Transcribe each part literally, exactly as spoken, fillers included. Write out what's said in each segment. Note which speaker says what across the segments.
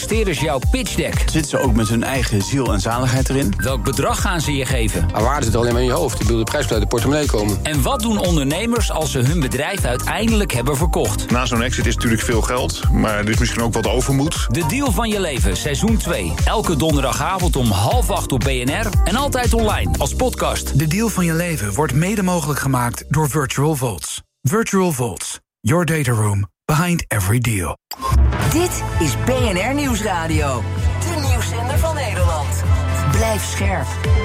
Speaker 1: Investeerders jouw pitch deck?
Speaker 2: Zitten ze ook met hun eigen ziel en zaligheid erin?
Speaker 1: Welk bedrag gaan ze je geven?
Speaker 3: Maar waarde zit alleen maar in je hoofd. Ik bedoel, de prijs moet uit de portemonnee komen.
Speaker 1: En wat doen ondernemers als ze hun bedrijf uiteindelijk hebben verkocht?
Speaker 4: Na zo'n exit is natuurlijk veel geld, maar er is misschien ook wat overmoed.
Speaker 1: De Deal van je leven, seizoen twee. Elke donderdagavond om half acht op B N R en altijd online als podcast.
Speaker 5: De Deal van je leven wordt mede mogelijk gemaakt door Virtual Vaults. Virtual Vaults, your data room behind every deal.
Speaker 6: Dit is B N R Nieuwsradio, de nieuwszender van Nederland. Blijf scherp.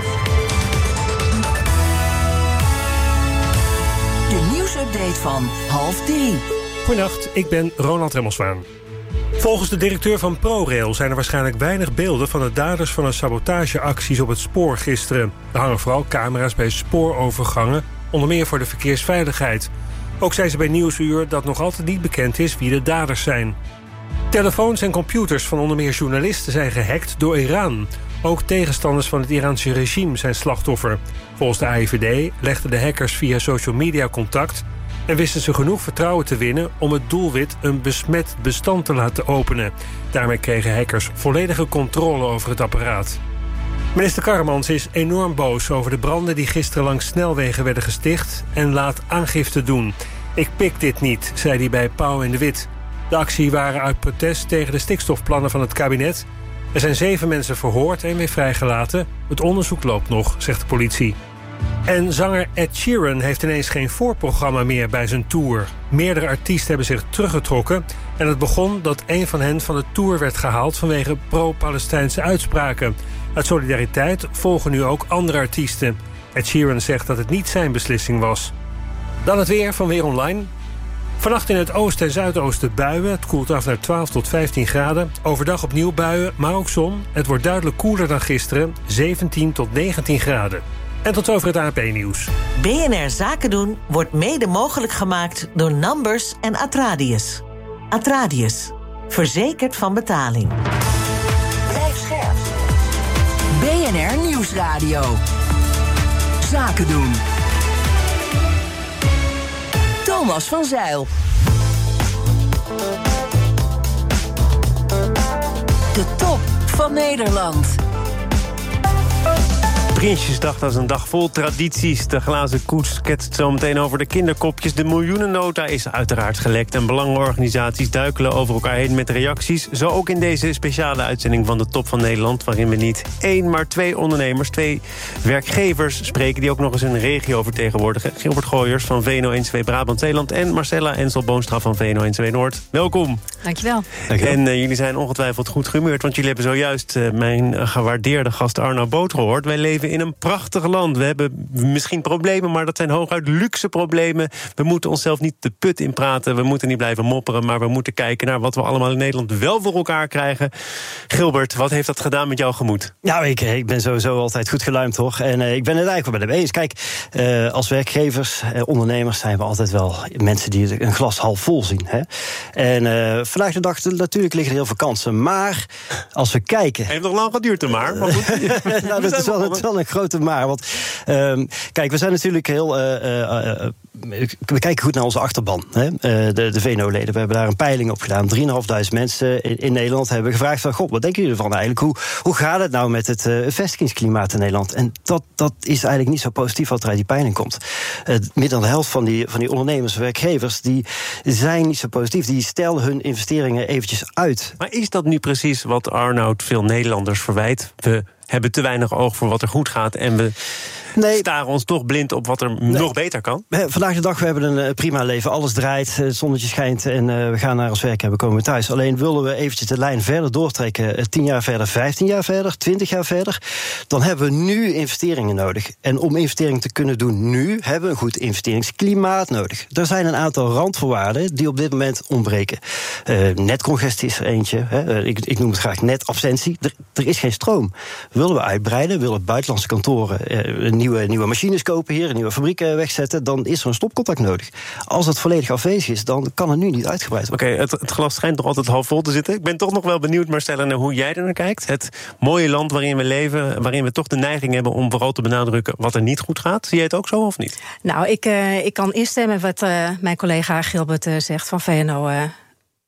Speaker 6: De nieuwsupdate van half drie.
Speaker 7: Goedenacht, ik ben Ronald Remmelswaan. Volgens de directeur van ProRail zijn er waarschijnlijk weinig beelden van de daders van de sabotageacties op het spoor gisteren. Er hangen vooral camera's bij spoorovergangen, onder meer voor de verkeersveiligheid. Ook zei ze bij Nieuwsuur dat nog altijd niet bekend is wie de daders zijn. Telefoons en computers van onder meer journalisten zijn gehackt door Iran. Ook tegenstanders van het Iraanse regime zijn slachtoffer. Volgens de A I V D legden de hackers via social media contact en wisten ze genoeg vertrouwen te winnen om het doelwit een besmet bestand te laten openen. Daarmee kregen hackers volledige controle over het apparaat. Minister Karremans is enorm boos over de branden die gisteren langs snelwegen werden gesticht en laat aangifte doen. Ik pik dit niet, zei hij bij Pauw en de Wit. De actie waren uit protest tegen de stikstofplannen van het kabinet. Er zijn zeven mensen verhoord en weer vrijgelaten. Het onderzoek loopt nog, zegt de politie. En zanger Ed Sheeran heeft ineens geen voorprogramma meer bij zijn tour. Meerdere artiesten hebben zich teruggetrokken en het begon dat een van hen van de tour werd gehaald vanwege pro-Palestijnse uitspraken. Uit solidariteit volgen nu ook andere artiesten. Ed Sheeran zegt dat het niet zijn beslissing was. Dan het weer van Weer Online. Vannacht in het oosten en zuidoosten buien. Het koelt af naar twaalf tot vijftien graden. Overdag opnieuw buien, maar ook zon. Het wordt duidelijk koeler dan gisteren, zeventien tot negentien graden. En tot over het A P nieuws.
Speaker 6: B N R Zaken doen wordt mede mogelijk gemaakt door Numbers en Atradius. Atradius, verzekerd van betaling. Blijf scherp. B N R Nieuwsradio. Zaken doen. Thomas van Zeil. De top van Nederland.
Speaker 8: Prinsjesdag, dat is een dag vol tradities. De glazen koets ketst zo meteen over de kinderkopjes. De miljoenennota is uiteraard gelekt. En belangenorganisaties duikelen over elkaar heen met reacties. Zo ook in deze speciale uitzending van de Top van Nederland, waarin we niet één, maar twee ondernemers, twee werkgevers spreken die ook nog eens een regio vertegenwoordigen. Gilbert Gooyers van V N O N C W Brabant-Zeeland en Marcella Ensel-Boonstra van V N O N C W Noord. Welkom.
Speaker 9: Dankjewel.
Speaker 8: Dankjewel. En uh, jullie zijn ongetwijfeld goed gehumeurd, want jullie hebben zojuist uh, mijn uh, gewaardeerde gast Arno Boot gehoord. Wij leven in een prachtig land. We hebben misschien problemen, maar dat zijn hooguit luxe problemen. We moeten onszelf niet de put in praten. We moeten niet blijven mopperen, maar we moeten kijken naar wat we allemaal in Nederland wel voor elkaar krijgen. Gilbert, wat heeft dat gedaan met jouw gemoed?
Speaker 10: Nou, ik, ik ben sowieso altijd goed geluimd, hoor. En uh, ik ben het eigenlijk wel met hem eens. Kijk, uh, als werkgevers, uh, ondernemers zijn we altijd wel mensen die een glas half vol zien. Hè? En uh, vandaag de dag natuurlijk liggen er heel veel kansen. Maar als we kijken...
Speaker 8: Heeft nog lang geduurd, hè, maar. maar goed.
Speaker 10: nou, dat is wel, het is wel een grote maar. Want um, kijk, we zijn natuurlijk heel... Uh, uh, uh, we kijken goed naar onze achterban, hè? Uh, de, de V N O-leden. We hebben daar een peiling op gedaan. drieduizend vijfhonderd mensen in, in Nederland hebben gevraagd van... God, wat denken jullie ervan eigenlijk? Hoe, hoe gaat het nou met het uh, vestigingsklimaat in Nederland? En dat, dat is eigenlijk niet zo positief wat er uit die peiling komt. Uh, meer dan de helft van die, van die ondernemers, werkgevers... die zijn niet zo positief. Die stellen hun investeringen eventjes uit.
Speaker 8: Maar is dat nu precies wat Arnoud veel Nederlanders verwijt? We hebben te weinig oog voor wat er goed gaat en we... Nee. Staren ons toch blind op wat er nee. nog beter kan?
Speaker 10: Vandaag de dag, we hebben een uh, prima leven. Alles draait, het zonnetje schijnt en uh, we gaan naar ons werk en we komen thuis. Alleen willen we eventjes de lijn verder doortrekken. Uh, tien jaar verder, vijftien jaar verder, twintig jaar verder. Dan hebben we nu investeringen nodig. En om investeringen te kunnen doen nu... hebben we een goed investeringsklimaat nodig. Er zijn een aantal randvoorwaarden die op dit moment ontbreken. Uh, netcongestie is er eentje. Hè. Uh, ik, ik noem het graag netabsentie. Er, er is geen stroom. Willen we uitbreiden, willen buitenlandse kantoren... Uh, Nieuwe, nieuwe machines kopen hier, een nieuwe fabriek wegzetten... dan is er een stopcontact nodig. Als het volledig afwezig is, dan kan het nu niet uitgebreid worden.
Speaker 8: Oké, okay, het, het glas schijnt nog altijd half vol te zitten. Ik ben toch nog wel benieuwd, Marcella, naar hoe jij er naar kijkt. Het mooie land waarin we leven, waarin we toch de neiging hebben... om vooral te benadrukken wat er niet goed gaat. Zie jij het ook zo of niet?
Speaker 9: Nou, ik, uh, ik kan instemmen wat uh, mijn collega Gilbert uh, zegt van V N O... Uh,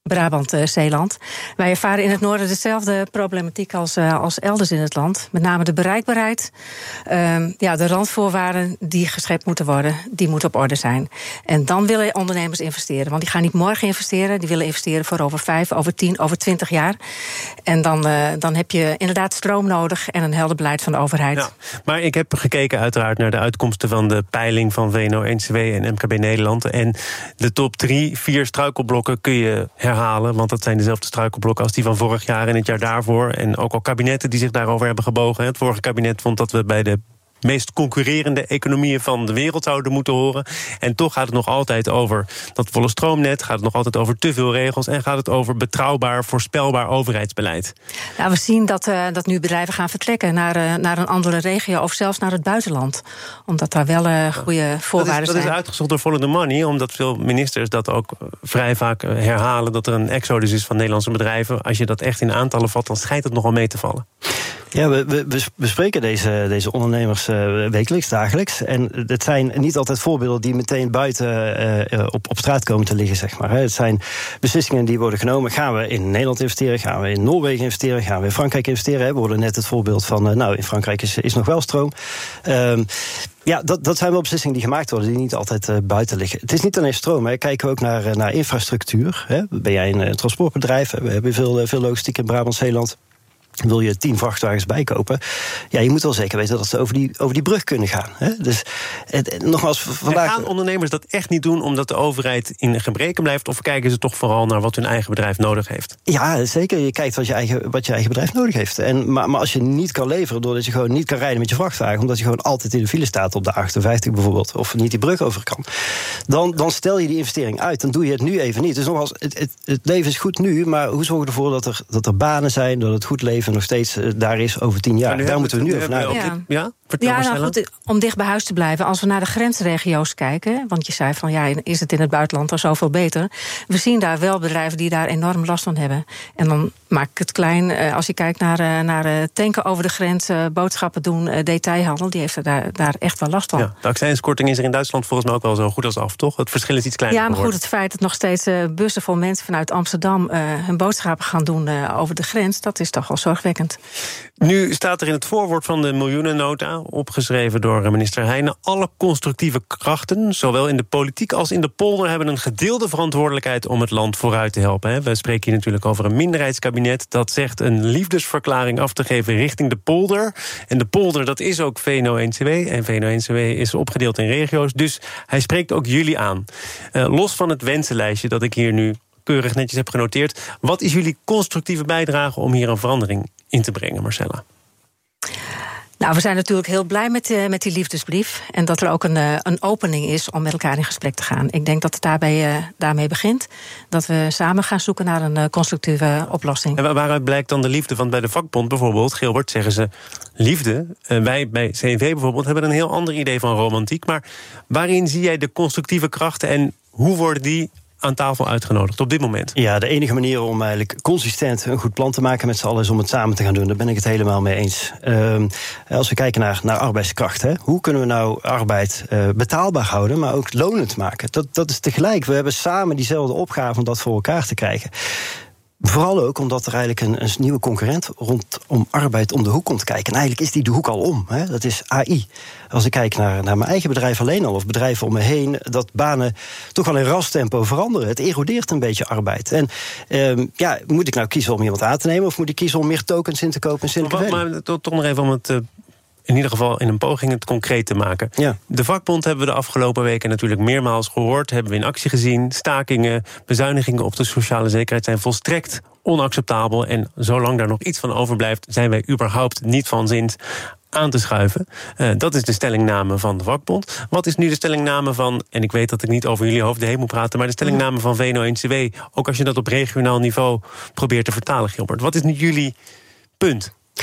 Speaker 9: Brabant-Zeeland. Wij ervaren in het noorden dezelfde problematiek als, uh, als elders in het land. Met name de bereikbaarheid. Uh, ja, de randvoorwaarden die geschept moeten worden, die moeten op orde zijn. En dan willen ondernemers investeren. Want die gaan niet morgen investeren. Die willen investeren voor over vijf, over tien, over twintig jaar. En dan, uh, dan heb je inderdaad stroom nodig en een helder beleid van de overheid.
Speaker 8: Ja, maar ik heb gekeken uiteraard naar de uitkomsten van de peiling van V N O N C W en M K B Nederland. En de top drie, vier struikelblokken kun je herhalen. Want dat zijn dezelfde struikelblokken als die van vorig jaar en het jaar daarvoor. En ook al kabinetten die zich daarover hebben gebogen. Het vorige kabinet vond dat we bij de meest concurrerende economieën van de wereld zouden moeten horen. En toch gaat het nog altijd over dat volle stroomnet, gaat het nog altijd over te veel regels en gaat het over betrouwbaar, voorspelbaar overheidsbeleid.
Speaker 9: Nou, we zien dat, uh, dat nu bedrijven gaan vertrekken naar, uh, naar een andere regio of zelfs naar het buitenland. Omdat daar wel uh, goede voorwaarden
Speaker 8: dat is, dat
Speaker 9: zijn.
Speaker 8: Dat is uitgezocht door Follow the Money, omdat veel ministers dat ook vrij vaak herhalen, dat er een exodus is van Nederlandse bedrijven. Als je dat echt in aantallen vat, dan schijnt het nogal mee te vallen.
Speaker 10: Ja, we, we bespreken deze, deze ondernemers uh, wekelijks, dagelijks. En het zijn niet altijd voorbeelden die meteen buiten uh, op, op straat komen te liggen, zeg maar. Het zijn beslissingen die worden genomen. Gaan we in Nederland investeren? Gaan we in Noorwegen investeren? Gaan we in Frankrijk investeren? We hoorden net het voorbeeld van, uh, nou, in Frankrijk is, is nog wel stroom. Um, Ja, dat, dat zijn wel beslissingen die gemaakt worden, die niet altijd uh, buiten liggen. Het is niet alleen stroom, hè. Kijken we ook naar, uh, naar infrastructuur. Hè. Ben jij een uh, transportbedrijf? We hebben veel, uh, veel logistiek in Brabant-Zeeland. Wil je tien vrachtwagens bijkopen? Ja, je moet wel zeker weten dat ze over die, over die brug kunnen gaan. Hè? Dus het, nogmaals, vandaag.
Speaker 8: En gaan ondernemers dat echt niet doen omdat de overheid in gebreken blijft? Of kijken ze toch vooral naar wat hun eigen bedrijf nodig heeft?
Speaker 10: Ja, zeker. Je kijkt wat je eigen, wat je eigen bedrijf nodig heeft. En, maar, maar als je niet kan leveren doordat je gewoon niet kan rijden met je vrachtwagen, omdat je gewoon altijd in de file staat op de achtenvijftig bijvoorbeeld, of niet die brug over kan, dan, dan stel je die investering uit. Dan doe je het nu even niet. Dus nogmaals, het, het, het leven is goed nu, maar hoe zorg je ervoor dat er, dat er banen zijn, dat het goed leven nog steeds uh, daar is over tien jaar. Daar moeten we nu over nadenken.
Speaker 9: Ja,
Speaker 8: ja? Vertel
Speaker 9: ja nou goed, om dicht bij huis te blijven. Als we naar de grensregio's kijken, want je zei van ja, is het in het buitenland al zoveel beter? We zien daar wel bedrijven die daar enorm last van hebben. En dan maak ik het klein. Uh, als je kijkt naar, uh, naar uh, tanken over de grens, uh, boodschappen doen, uh, detailhandel, die heeft er daar, daar echt wel last van.
Speaker 8: Ja, de accijnskorting is er in Duitsland volgens mij ook wel zo goed als af, toch? Het verschil is iets kleiner.
Speaker 9: Ja, maar
Speaker 8: geworden.
Speaker 9: goed, het feit dat nog steeds uh, bussen vol mensen vanuit Amsterdam uh, hun boodschappen gaan doen uh, over de grens, dat is toch wel zorgwekkend.
Speaker 8: Nu staat er in het voorwoord van de miljoenennota, opgeschreven door minister Heijnen, alle constructieve krachten, zowel in de politiek als in de polder, hebben een gedeelde verantwoordelijkheid om het land vooruit te helpen. We spreken hier natuurlijk over een minderheidskabinet dat zegt een liefdesverklaring af te geven richting de polder. En de polder, dat is ook V N O N C W. En V N O N C W is opgedeeld in regio's. Dus hij spreekt ook jullie aan. Uh, los van het wensenlijstje dat ik hier nu keurig netjes heb genoteerd, wat is jullie constructieve bijdrage om hier een verandering in te brengen, Marcella?
Speaker 9: Nou, we zijn natuurlijk heel blij met, uh, met die liefdesbrief. En dat er ook een, uh, een opening is om met elkaar in gesprek te gaan. Ik denk dat het daarbij, uh, daarmee begint. Dat we samen gaan zoeken naar een uh, constructieve oplossing.
Speaker 8: En waaruit blijkt dan de liefde? Want bij de vakbond bijvoorbeeld, Gilbert, zeggen ze liefde. Uh, wij bij C N V bijvoorbeeld hebben een heel ander idee van romantiek. Maar waarin zie jij de constructieve krachten en hoe worden die aan tafel uitgenodigd op dit moment?
Speaker 10: Ja, de enige manier om eigenlijk consistent een goed plan te maken met z'n allen is om het samen te gaan doen. Daar ben ik het helemaal mee eens. Uh, als we kijken naar, naar arbeidskracht, hè, hoe kunnen we nou arbeid uh, betaalbaar houden, maar ook lonend maken? Dat, dat is tegelijk. We hebben samen diezelfde opgave om dat voor elkaar te krijgen. Vooral ook omdat er eigenlijk een, een nieuwe concurrent rondom arbeid om de hoek komt kijken. En eigenlijk is die de hoek al om. Hè? Dat is A I. Als ik kijk naar, naar mijn eigen bedrijf alleen al, of bedrijven om me heen, dat banen toch wel in ras tempo veranderen. Het erodeert een beetje arbeid. En um, ja, moet ik nou kiezen om iemand aan te nemen, of moet ik kiezen om meer tokens in te kopen in Silicon Valley?
Speaker 8: Maar, maar toch nog even om het Uh... in ieder geval in een poging het concreet te maken.
Speaker 10: Ja.
Speaker 8: De vakbond hebben we de afgelopen weken natuurlijk meermaals gehoord, hebben we in actie gezien. Stakingen, bezuinigingen op de sociale zekerheid zijn volstrekt onacceptabel. En zolang daar nog iets van overblijft, zijn wij überhaupt niet van zins aan te schuiven. Uh, dat is de stellingname van de vakbond. Wat is nu de stellingname van, en ik weet dat ik niet over jullie hoofden heen moet praten, maar de stellingname van V N O N C W, ook als je dat op regionaal niveau probeert te vertalen, Gilbert. Wat is nu jullie punt?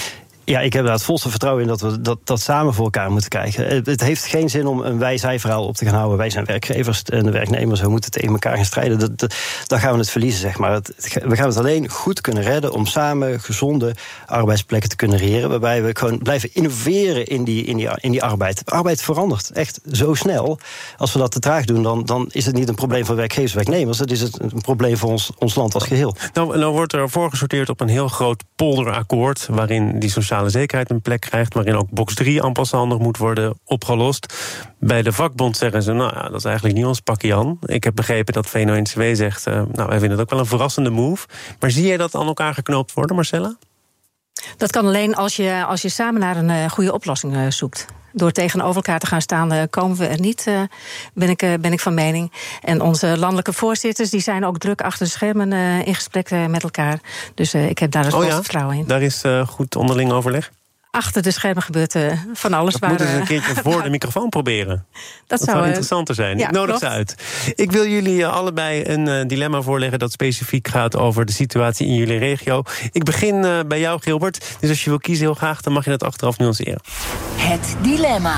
Speaker 10: Ja, ik heb daar het volste vertrouwen in dat we dat, dat samen voor elkaar moeten krijgen. Het, het heeft geen zin om een wij-zij-verhaal op te gaan houden. Wij zijn werkgevers en de werknemers, we moeten tegen elkaar gaan strijden. Dat, dat, dan gaan we het verliezen, zeg maar. Het, we gaan het alleen goed kunnen redden om samen gezonde arbeidsplekken te kunnen creëren, waarbij we gewoon blijven innoveren in die, in die, in die arbeid. Arbeid verandert echt zo snel. Als we dat te traag doen, dan, dan is het niet een probleem van werkgevers en werknemers. Het is het een probleem voor ons, ons land als geheel.
Speaker 8: Nou, nou wordt er voorgesorteerd op een heel groot polderakkoord, waarin die sociale zekerheid een plek krijgt, waarin ook box drie en passant moet worden opgelost. Bij de vakbond zeggen ze, nou ja, dat is eigenlijk niet ons pakje aan. Ik heb begrepen dat V N O N C W zegt, uh, nou, wij vinden het ook wel een verrassende move. Maar zie jij dat aan elkaar geknoopt worden, Marcella?
Speaker 9: Dat kan alleen als je, als je samen naar een uh, goede oplossing uh, zoekt. Door tegenover elkaar te gaan staan, uh, komen we er niet, uh, ben, ik, uh, ben ik van mening. En onze landelijke voorzitters die zijn ook druk achter de schermen uh, in gesprek uh, met elkaar. Dus uh, ik heb daar het
Speaker 8: oh,
Speaker 9: grootste
Speaker 8: ja?
Speaker 9: vertrouwen in.
Speaker 8: Daar is uh, goed onderling overleg?
Speaker 9: Achter de schermen gebeurt uh, van alles.
Speaker 8: Dat
Speaker 9: waar,
Speaker 8: moeten ze een
Speaker 9: uh,
Speaker 8: keertje voor de microfoon proberen. Dat, dat zou, zou interessanter zijn.
Speaker 9: Ja,
Speaker 8: Ik nodig
Speaker 9: klopt.
Speaker 8: ze uit. Ik wil jullie uh, allebei een uh, dilemma voorleggen dat specifiek gaat over de situatie in jullie regio. Ik begin uh, bij jou, Gilbert. Dus als je wil kiezen heel graag, dan mag je dat achteraf nuanceren.
Speaker 11: Het dilemma.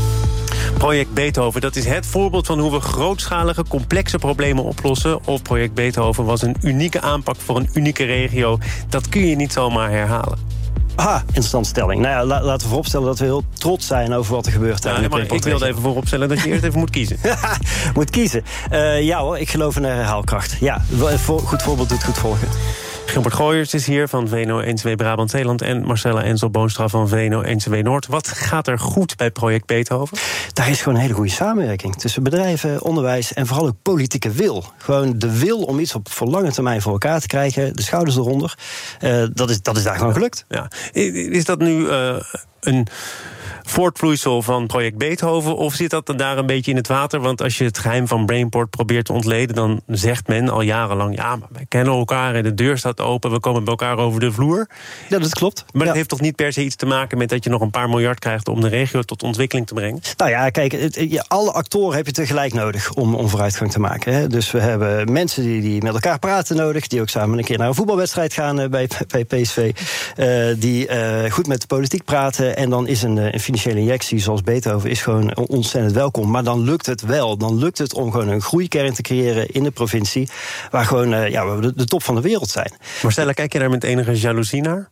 Speaker 8: Project Beethoven, dat is het voorbeeld van hoe we grootschalige, complexe problemen oplossen. Of Project Beethoven was een unieke aanpak voor een unieke regio. Dat kun je niet zomaar herhalen.
Speaker 10: Ah, interessante stelling. Nou ja, la, laten we vooropstellen dat we heel trots zijn over wat er gebeurt.
Speaker 8: Ja, maar ik wilde even vooropstellen dat je eerst even moet kiezen.
Speaker 10: moet kiezen. Uh, ja hoor, ik geloof in de herhaalkracht. Ja, goed voorbeeld doet goed volgen.
Speaker 8: Gilbert Gooyers is hier van V N O N C W Brabant-Zeeland en Marcella Ensel Boonstra van V N O N C W Noord. Wat gaat er goed bij Project Beethoven?
Speaker 10: Daar is gewoon een hele goede samenwerking tussen bedrijven, onderwijs en vooral ook politieke wil. Gewoon de wil om iets op voor lange termijn voor elkaar te krijgen, de schouders eronder. Uh, dat, is, dat is daar gewoon gelukt.
Speaker 8: Ja. Is dat nu uh, een voortvloeisel van Project Beethoven, of zit dat daar een beetje in het water? Want als je het geheim van Brainport probeert te ontleden, dan zegt men al jarenlang, ja, maar wij kennen elkaar en de deur staat open, we komen bij elkaar over de vloer.
Speaker 10: Ja, dat klopt.
Speaker 8: Maar dat
Speaker 10: ja.
Speaker 8: heeft toch niet per se iets te maken met dat je nog een paar miljard krijgt om de regio tot ontwikkeling te brengen?
Speaker 10: Nou ja, kijk, het, alle actoren heb je tegelijk nodig om, om vooruitgang te maken. Hè. Dus we hebben mensen die, die met elkaar praten nodig, die ook samen een keer naar een voetbalwedstrijd gaan uh, bij, bij P S V, uh, die uh, goed met de politiek praten, en dan is een, een financiële injectie zoals Beethoven is gewoon ontzettend welkom. Maar dan lukt het wel. Dan lukt het om gewoon een groeikern te creëren in de provincie, waar gewoon uh, ja, we de, de top van de wereld zijn.
Speaker 8: Marcella, kijk je daar met enige jaloezie naar?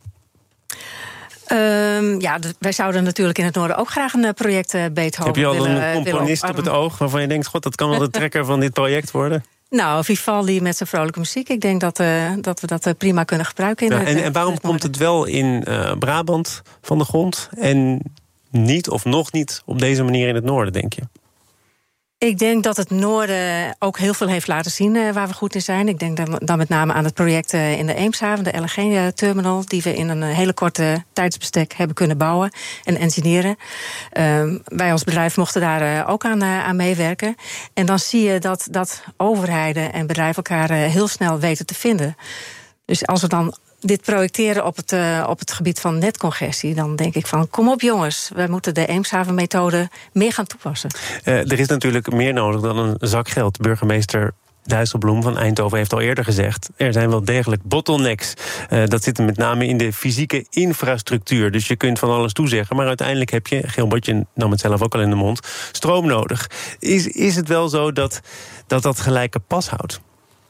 Speaker 9: Um, ja, d- wij zouden natuurlijk in het noorden ook graag een uh, project uh, Beethoven
Speaker 8: Heb je al
Speaker 9: willen,
Speaker 8: een componist op het oog waarvan je denkt, god, dat kan wel de trekker van dit project worden?
Speaker 9: Nou, Vivaldi met zijn vrolijke muziek. Ik denk dat, uh, dat we dat uh, prima kunnen gebruiken. In
Speaker 8: ja,
Speaker 9: het,
Speaker 8: en, en waarom
Speaker 9: het
Speaker 8: komt het wel in uh, Brabant van de grond en niet of nog niet op deze manier in het noorden, denk je?
Speaker 9: Ik denk dat het noorden ook heel veel heeft laten zien uh, waar we goed in zijn. Ik denk dan, dan met name aan het project uh, in de Eemshaven, de L N G-terminal, die we in een uh, hele korte tijdsbestek hebben kunnen bouwen en engineeren. Uh, wij als bedrijf mochten daar uh, ook aan, uh, aan meewerken. En dan zie je dat, dat overheden en bedrijven elkaar uh, heel snel weten te vinden. Dus als we dan dit projecteren op het, uh, op het gebied van netcongestie, dan denk ik van, kom op jongens, wij moeten de Eemshaven-methode meer gaan toepassen.
Speaker 8: Uh, er is natuurlijk meer nodig dan een zak geld. Burgemeester Dijsselbloem van Eindhoven heeft al eerder gezegd, er zijn wel degelijk bottlenecks. Uh, dat zit met name in de fysieke infrastructuur. Dus je kunt van alles toezeggen, maar uiteindelijk heb je, Gilbert, je nam het zelf ook al in de mond, stroom nodig. Is, is het wel zo dat dat, dat gelijke pas houdt?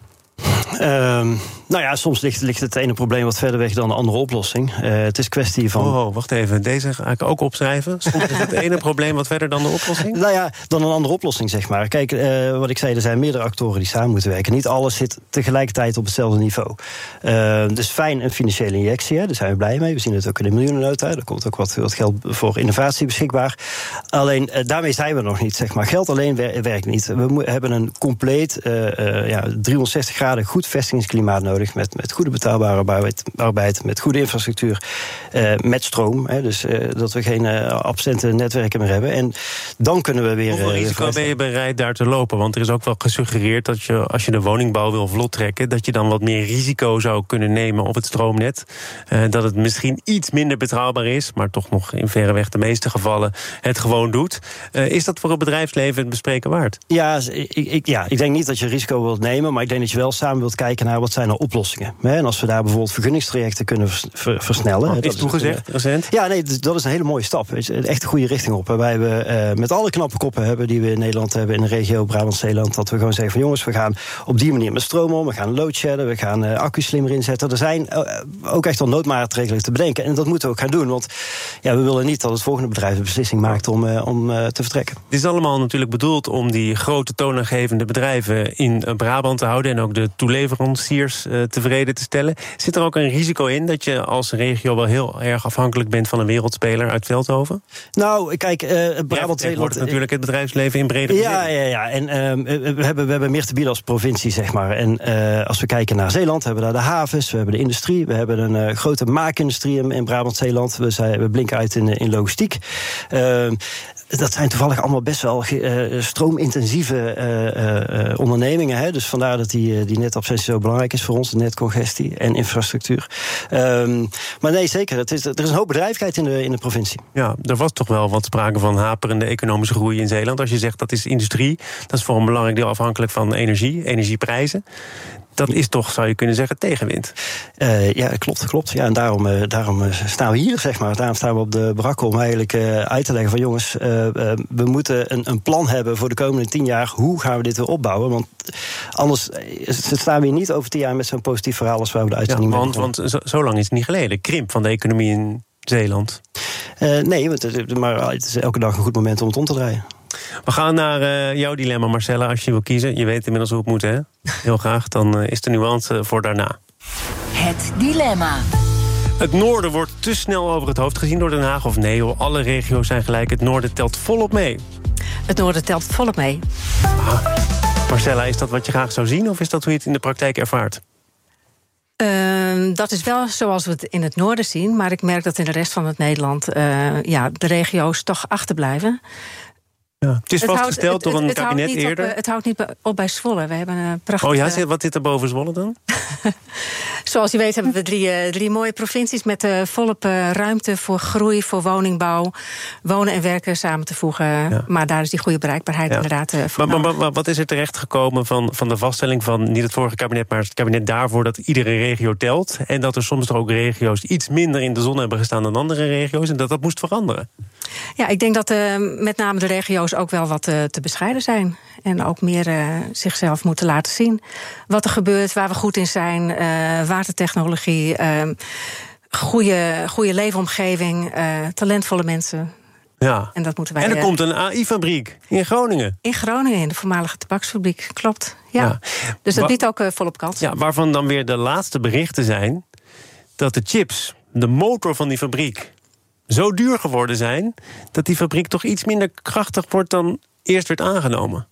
Speaker 10: Um, nou ja, soms ligt, ligt het ene probleem wat verder weg dan de andere oplossing. Uh, het is kwestie van...
Speaker 8: Oh, wacht even, deze ga ik ook opschrijven. Soms is het ene probleem wat verder dan de oplossing?
Speaker 10: Nou ja, dan een andere oplossing, zeg maar. Kijk, uh, wat ik zei, er zijn meerdere actoren die samen moeten werken. Niet alles zit tegelijkertijd op hetzelfde niveau. Uh, dus fijn een financiële injectie, hè, daar zijn we blij mee. We zien het ook in de miljoenennota. Er komt ook wat, wat geld voor innovatie beschikbaar. Alleen, uh, daarmee zijn we nog niet, zeg maar. Geld alleen wer- werkt niet. We mo- hebben een compleet uh, uh, ja, driehonderdzestig graden goed vestigingsklimaat nodig, met, met goede betaalbare arbeid, arbeid, met goede infrastructuur, uh, met stroom. Hè, dus uh, dat we geen uh, absente netwerken meer hebben. En dan kunnen we weer...
Speaker 8: Hoeveel
Speaker 10: uh,
Speaker 8: risico ben je bereid daar te lopen? Want er is ook wel gesuggereerd dat je, als je de woningbouw wil vlot trekken, dat je dan wat meer risico zou kunnen nemen op het stroomnet. Uh, dat het misschien iets minder betrouwbaar is, maar toch nog in verreweg de meeste gevallen het gewoon doet. Uh, is dat voor het bedrijfsleven het bespreken waard?
Speaker 10: Ja, ik, ik, ja, ik denk niet dat je risico wilt nemen, maar ik denk dat je wel samen wilt kijken naar wat zijn er oplossingen. En als we daar bijvoorbeeld vergunningstrajecten kunnen ver, versnellen.
Speaker 8: Oh,
Speaker 10: dat
Speaker 8: is toegezegd, recent?
Speaker 10: Ja, nee, dat is een hele mooie stap. Het is echt de goede richting op. Waarbij we uh, met alle knappe koppen hebben die we in Nederland hebben, in de regio Brabant-Zeeland, dat we gewoon zeggen van jongens, we gaan op die manier met stroom om, we gaan loadshedden, we gaan uh, accu's slimmer inzetten. Er zijn uh, ook echt wel noodmaatregelen te bedenken. En dat moeten we ook gaan doen. Want ja, we willen niet dat het volgende bedrijf de beslissing maakt om, uh, om uh, te vertrekken.
Speaker 8: Dit is allemaal natuurlijk bedoeld om die grote toonaangevende bedrijven in Brabant te houden en ook de toeleveranciers uh, tevreden te stellen. Zit er ook een risico in dat je als regio wel heel erg afhankelijk bent van een wereldspeler uit Veldhoven?
Speaker 10: Nou, kijk, uh, Brabant-Zeeland
Speaker 8: wordt natuurlijk het bedrijfsleven in brede
Speaker 10: ja, ja, ja. En uh, we, hebben, we hebben meer te bieden als provincie, zeg maar. En uh, als we kijken naar Zeeland, hebben we daar de havens, we hebben de industrie, we hebben een uh, grote maakindustrie in, in Brabant-Zeeland. We, zijn, we blinken uit in, in logistiek. Uh, dat zijn toevallig allemaal best wel uh, stroomintensieve uh, uh, ondernemingen. Hè? Dus vandaar dat die, die netabsentie zo belangrijk is voor ons, de netcongestie en infrastructuur. Um, maar nee, zeker. Het is, er is een hoop bedrijvigheid in de, in de provincie.
Speaker 8: Ja, er was toch wel wat sprake van haperende economische groei in Zeeland. Als je zegt dat is industrie, dat is voor een belangrijk deel afhankelijk van energie, energieprijzen. Dat is toch, zou je kunnen zeggen, tegenwind.
Speaker 10: Uh, ja, klopt, klopt. Ja, en daarom, uh, daarom uh, staan we hier, zeg maar. Daarom staan we op de barakken om eigenlijk uh, uit te leggen van jongens, uh, uh, we moeten een, een plan hebben voor de komende tien jaar. Hoe gaan we dit weer opbouwen? Want anders uh, staan we hier niet over tien jaar met zo'n positief verhaal als waar we de uitzending
Speaker 8: ja,
Speaker 10: mee
Speaker 8: want, want zo, zo lang is het niet geleden. Krimp van de economie in Zeeland.
Speaker 10: Uh, nee, maar het is elke dag een goed moment om het om te draaien.
Speaker 8: We gaan naar uh, jouw dilemma, Marcella, als je wil kiezen. Je weet inmiddels hoe het moet, hè? Heel graag. Dan uh, is de nuance voor daarna.
Speaker 11: Het dilemma.
Speaker 8: Het noorden wordt te snel over het hoofd gezien door Den Haag. Of nee, hoor, alle regio's zijn gelijk. Het noorden telt volop mee.
Speaker 9: Het noorden telt volop mee.
Speaker 8: Ah. Marcella, is dat wat je graag zou zien? Of is dat hoe je het in de praktijk ervaart?
Speaker 9: Uh, dat is wel zoals we het in het noorden zien. Maar ik merk dat in de rest van het Nederland uh, ja, de regio's toch achterblijven.
Speaker 8: Ja. Het is
Speaker 9: het
Speaker 8: vastgesteld
Speaker 9: houdt, het,
Speaker 8: door een
Speaker 9: het, het
Speaker 8: kabinet
Speaker 9: houdt
Speaker 8: eerder.
Speaker 9: Op, het houdt niet op bij Zwolle. We hebben een prachtige...
Speaker 8: Oh ja, wat zit er boven Zwolle dan?
Speaker 9: Zoals je weet hebben we drie, drie mooie provincies met uh, volop uh, ruimte voor groei, voor woningbouw, wonen en werken samen te voegen. Ja. Maar daar is die goede bereikbaarheid ja. inderdaad uh, voor.
Speaker 8: Maar, maar, maar wat is er terecht gekomen van, van de vaststelling van niet het vorige kabinet, maar het kabinet daarvoor dat iedere regio telt en dat er soms toch ook regio's iets minder in de zon hebben gestaan dan andere regio's en dat dat moest veranderen?
Speaker 9: Ja, ik denk dat uh, met name de regio's ook wel wat uh, te bescheiden zijn. En ook meer uh, zichzelf moeten laten zien. Wat er gebeurt, waar we goed in zijn. Uh, watertechnologie, uh, goede, goede leefomgeving, uh, talentvolle mensen.
Speaker 8: Ja.
Speaker 9: En dat moeten wij.
Speaker 8: En er
Speaker 9: uh,
Speaker 8: komt een A I-fabriek in Groningen.
Speaker 9: In Groningen, in de voormalige tabaksfabriek, klopt. Ja. ja. Dus dat
Speaker 8: Wa-
Speaker 9: biedt ook uh, volop kans.
Speaker 8: Ja, waarvan dan weer de laatste berichten zijn dat de chips, de motor van die fabriek, zo duur geworden zijn dat die fabriek toch iets minder krachtig wordt dan eerst werd aangenomen.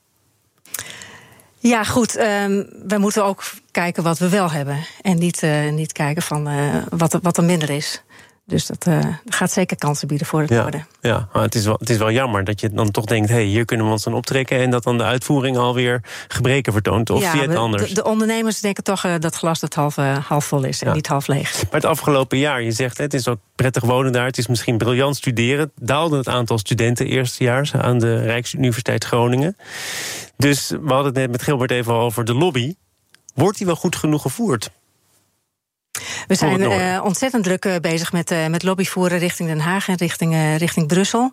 Speaker 9: Ja, goed. Um, we moeten ook kijken wat we wel hebben. En niet, uh, niet kijken van uh, wat, er, wat er minder is. Dus dat uh, gaat zeker kansen bieden voor het
Speaker 8: ja,
Speaker 9: noorden.
Speaker 8: Ja, maar het is, wel, het is wel jammer dat je dan toch denkt, hé, hey, hier kunnen we ons dan optrekken en dat dan de uitvoering alweer gebreken vertoont. Of
Speaker 9: ja,
Speaker 8: zie je het anders?
Speaker 9: De, de ondernemers denken toch uh, dat het glas dat half, uh, half vol is en ja. niet half leeg.
Speaker 8: Maar het afgelopen jaar, je zegt, het is ook prettig wonen daar, het is misschien briljant studeren. Daalde het aantal studenten eerstejaars aan de Rijksuniversiteit Groningen. Dus we hadden het net met Gilbert even over de lobby. Wordt die wel goed genoeg gevoerd?
Speaker 9: We zijn uh, ontzettend druk uh, bezig met, uh, met lobbyvoeren richting Den Haag en richting, uh, richting Brussel.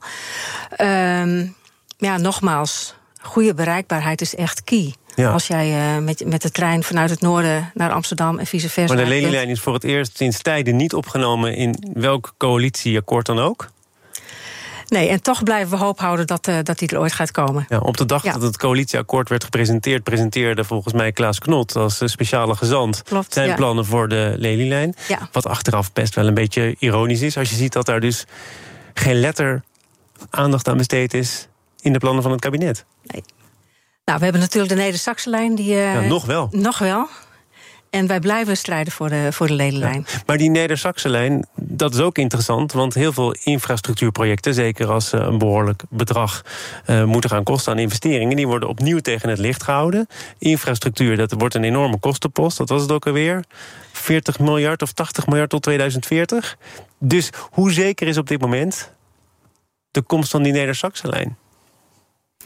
Speaker 9: Um, ja, nogmaals, goede bereikbaarheid is echt key. Ja. Als jij uh, met, met de trein vanuit het noorden naar Amsterdam en vice versa.
Speaker 8: Maar de Lelylijn is voor het eerst sinds tijden niet opgenomen in welk coalitieakkoord dan ook?
Speaker 9: Nee, en toch blijven we hoop houden dat, uh, dat die er ooit gaat komen.
Speaker 8: Ja, op de dag ja. dat het coalitieakkoord werd gepresenteerd, presenteerde volgens mij Klaas Knot als speciale gezant
Speaker 9: Klopt,
Speaker 8: zijn
Speaker 9: ja.
Speaker 8: plannen voor de Lelylijn.
Speaker 9: Ja.
Speaker 8: Wat achteraf best wel een beetje ironisch is, als je ziet dat daar dus geen letter aandacht aan besteed is in de plannen van het kabinet.
Speaker 9: Nee. Nou, we hebben natuurlijk de Neder-Saxe-lijn. Die, uh,
Speaker 8: ja, nog wel.
Speaker 9: Nog wel. En wij blijven strijden voor de, voor de Lelylijn.
Speaker 8: Ja, maar die Neder-Saxe-lijn, dat is ook interessant, want heel veel infrastructuurprojecten, zeker als ze een behoorlijk bedrag uh, moeten gaan kosten aan investeringen, die worden opnieuw tegen het licht gehouden. Infrastructuur, dat wordt een enorme kostenpost. Dat was het ook alweer. veertig miljard of tachtig miljard tot tweeduizend veertig. Dus hoe zeker is op dit moment de komst van die Neder-Saxe-lijn?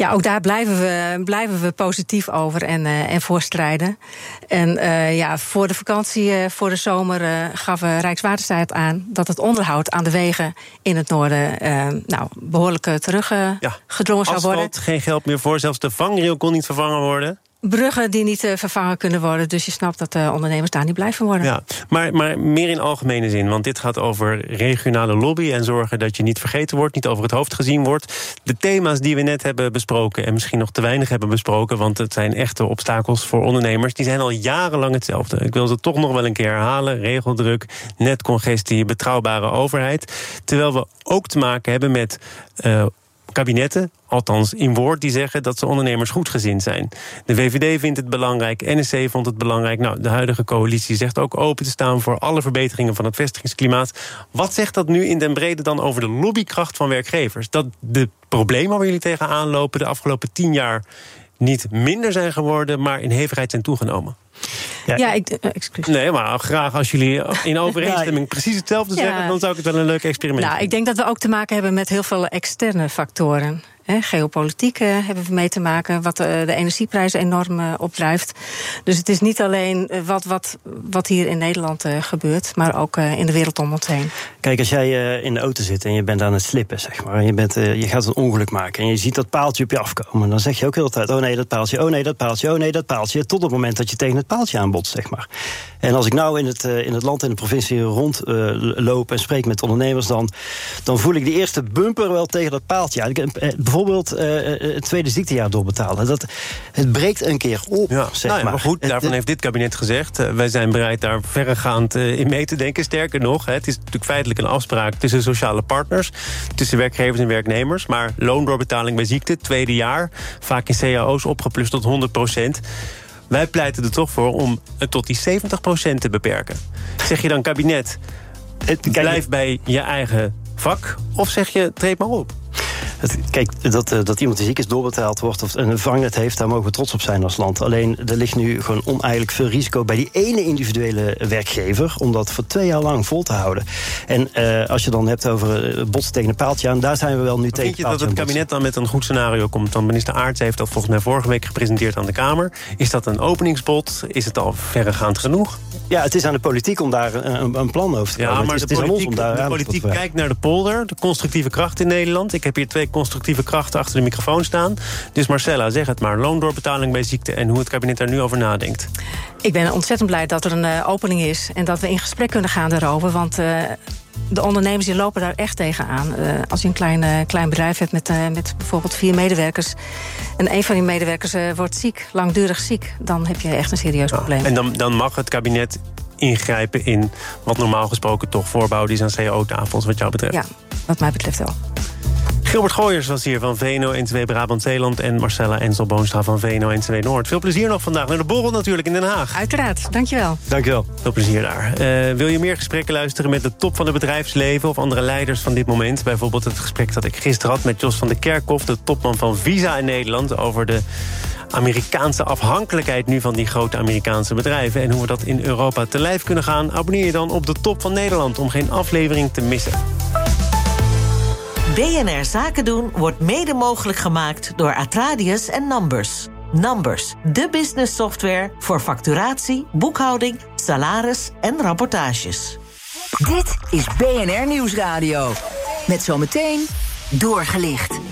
Speaker 9: Ja, ook daar blijven we, blijven we positief over en, uh, en voor strijden. En uh, ja, voor de vakantie, uh, voor de zomer, uh, gaf uh, Rijkswaterstaat aan dat het onderhoud aan de wegen in het noorden uh, nou, behoorlijk uh, teruggedrongen uh,
Speaker 8: ja,
Speaker 9: zou worden.
Speaker 8: Asfalt, geen geld meer voor, zelfs de vangrail kon niet vervangen worden.
Speaker 9: Bruggen die niet uh, vervangen kunnen worden. Dus je snapt dat uh, ondernemers daar niet blij van worden.
Speaker 8: Ja, maar, maar meer in algemene zin. Want dit gaat over regionale lobby en zorgen dat je niet vergeten wordt, niet over het hoofd gezien wordt. De thema's die we net hebben besproken en misschien nog te weinig hebben besproken, want het zijn echte obstakels voor ondernemers, die zijn al jarenlang hetzelfde. Ik wil ze toch nog wel een keer herhalen. Regeldruk, netcongestie, betrouwbare overheid. Terwijl we ook te maken hebben met Uh, kabinetten, althans in woord, die zeggen dat ze ondernemers goedgezind zijn. De V V D vindt het belangrijk, N S C vond het belangrijk. Nou, de huidige coalitie zegt ook open te staan voor alle verbeteringen van het vestigingsklimaat. Wat zegt dat nu in den brede dan over de lobbykracht van werkgevers? Dat de problemen waar jullie tegenaan lopen de afgelopen tien jaar niet minder zijn geworden, maar in hevigheid zijn toegenomen?
Speaker 9: Ja, ja ik, uh, excuus.
Speaker 8: Nee, maar graag als jullie in overeenstemming precies hetzelfde ja. zeggen, dan zou ik het wel een leuk experiment
Speaker 9: Nou, ik denk dat we ook te maken hebben met heel veel externe factoren. He, geopolitiek uh, hebben we mee te maken, wat uh, de energieprijzen enorm uh, opdrijft. Dus het is niet alleen uh, wat, wat, wat hier in Nederland uh, gebeurt, maar ook uh, in de wereld om ons heen.
Speaker 10: Kijk, als jij uh, in de auto zit en je bent aan het slippen, zeg maar, en je, bent, uh, je gaat een ongeluk maken en je ziet dat paaltje op je afkomen, dan zeg je ook heel de tijd, oh nee, dat paaltje, oh nee, dat paaltje, oh nee, dat paaltje, tot het moment dat je tegen het paaltje aanbotst, zeg maar. En als ik nou in het, uh, in het land en de provincie rond uh, loop en spreek met ondernemers, dan, dan voel ik de eerste bumper wel tegen dat paaltje. Ik, uh, bijvoorbeeld uh, het tweede ziektejaar doorbetalen. Dat, het breekt een keer op,
Speaker 8: ja,
Speaker 10: zeg
Speaker 8: nou ja,
Speaker 10: maar.
Speaker 8: maar goed, daarvan het, heeft dit kabinet gezegd, uh, wij zijn bereid daar verregaand uh, in mee te denken. Sterker nog, hè, het is natuurlijk feitelijk een afspraak tussen sociale partners, tussen werkgevers en werknemers, maar loondoorbetaling bij ziekte, tweede jaar, vaak in C A O's opgeplust tot honderd procent. Wij pleiten er toch voor om het tot die zeventig procent te beperken. Zeg je dan, kabinet, het, blijf bij je eigen vak, of zeg je, treed maar op?
Speaker 10: Het, kijk, dat, uh, dat iemand die ziek is doorbetaald wordt of een vangnet heeft, daar mogen we trots op zijn als land. Alleen, er ligt nu gewoon oneigenlijk veel risico bij die ene individuele werkgever om dat voor twee jaar lang vol te houden. En uh, als je dan hebt over uh, botsen tegen een paaltje aan, daar zijn we wel nu
Speaker 8: maar
Speaker 10: tegen.
Speaker 8: Vind je dat het kabinet dan met een goed scenario komt? Dan minister Aerts heeft dat volgens mij vorige week gepresenteerd aan de Kamer. Is dat een openingsbod? Is het al verregaand genoeg?
Speaker 10: Ja, het is aan de politiek om daar een, een plan over te komen.
Speaker 8: Ja, maar
Speaker 10: het is,
Speaker 8: de
Speaker 10: het is
Speaker 8: politiek,
Speaker 10: aan ons om daar
Speaker 8: de politiek kijkt naar de polder, de constructieve kracht in Nederland. Ik heb hier twee constructieve krachten achter de microfoon staan. Dus Marcella, zeg het maar. Loondoorbetaling bij ziekte en hoe het kabinet daar nu over nadenkt.
Speaker 9: Ik ben ontzettend blij dat er een uh, opening is en dat we in gesprek kunnen gaan daarover. Want uh, de ondernemers die lopen daar echt tegenaan. Uh, als je een klein, uh, klein bedrijf hebt met, uh, met bijvoorbeeld vier medewerkers en een van die medewerkers uh, wordt ziek, langdurig ziek, dan heb je echt een serieus probleem.
Speaker 8: Ja, en dan, dan mag het kabinet ingrijpen in wat normaal gesproken toch voorbouwd is aan C A O-tafels wat jou betreft.
Speaker 9: Ja, wat mij betreft wel.
Speaker 8: Gilbert Gooyers was hier van V N O N twee Brabant-Zeeland en Marcella Enzel-Boonstra van V N O N twee Noord. Veel plezier nog vandaag naar de borrel natuurlijk in Den Haag.
Speaker 9: Uiteraard, dankjewel.
Speaker 10: Dankjewel.
Speaker 8: Veel plezier daar. Uh, wil je meer gesprekken luisteren met de top van het bedrijfsleven of andere leiders van dit moment? Bijvoorbeeld het gesprek dat ik gisteren had met Jos van der Kerkhof, de topman van Visa in Nederland, over de Amerikaanse afhankelijkheid nu van die grote Amerikaanse bedrijven en hoe we dat in Europa te lijf kunnen gaan. Abonneer je dan op de Top van Nederland om geen aflevering te missen.
Speaker 6: B N R Zaken doen wordt mede mogelijk gemaakt door Atradius en Numbers. Numbers, de business software voor facturatie, boekhouding, salaris en rapportages.
Speaker 11: Dit is B N R Nieuwsradio. Met zometeen Doorgelicht.